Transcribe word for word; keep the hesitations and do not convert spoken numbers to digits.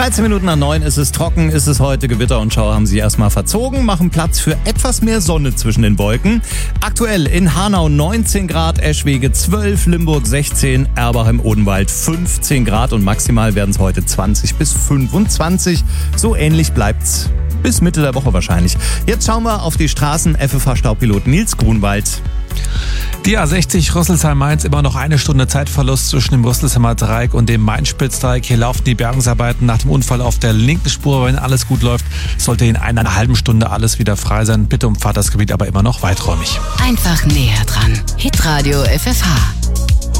dreizehn Minuten nach neun ist es trocken, ist es heute. Gewitter und Schauer haben sie erstmal verzogen, machen Platz für etwas mehr Sonne zwischen den Wolken. Aktuell in Hanau neunzehn Grad, Eschwege zwölf, Limburg sechzehn, Erberheim-Odenwald fünfzehn Grad und maximal werden es heute zwanzig bis fünfundzwanzig. So ähnlich bleibt's bis Mitte der Woche wahrscheinlich. Jetzt schauen wir auf die Straßen. F F H-Staubpilot Nils Grunwald. Die A sechzig Rüsselsheim-Mainz, immer noch eine Stunde Zeitverlust zwischen dem Rüsselsheimer Dreieck und dem Main-Spitz-Dreieck. Hier laufen die Bergungsarbeiten nach dem Unfall auf der linken Spur. Wenn alles gut läuft, sollte in einer halben Stunde alles wieder frei sein. Bitte umfahrt das Gebiet aber immer noch weiträumig. Einfach näher dran. Hitradio F F H.